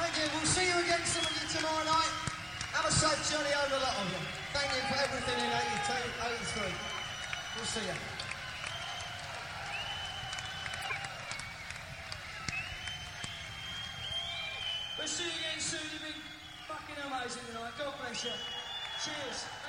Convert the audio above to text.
Thank you. We'll see you again, some of you, tomorrow night. Have a safe journey over, a lot of you. Thank you for everything in 82, 83. We'll see you. We'll see you again soon. You've been fucking amazing tonight. God bless you. Cheers.